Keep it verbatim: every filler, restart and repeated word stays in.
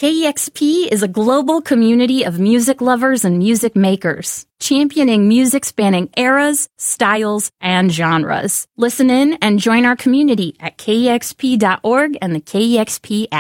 K E X P is a global community of music lovers and music makers, championing music spanning eras, styles, and genres. Listen in and join our community at K E X P dot org and the K E X P app.